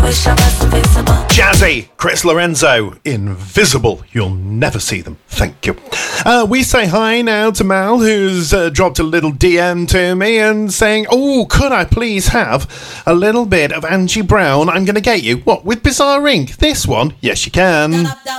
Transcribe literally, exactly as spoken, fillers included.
wish I was invisible. Jazzy, Chris Lorenzo, Invisible. You'll never see them. Thank you. Uh, we say hi now to Mal, who's uh, dropped a little D M to me and saying, oh, could I please have a little bit of Angie Brown? I'm going to get you. What, with Bizarre Inc? This one? Yes, you can. Down, up, down.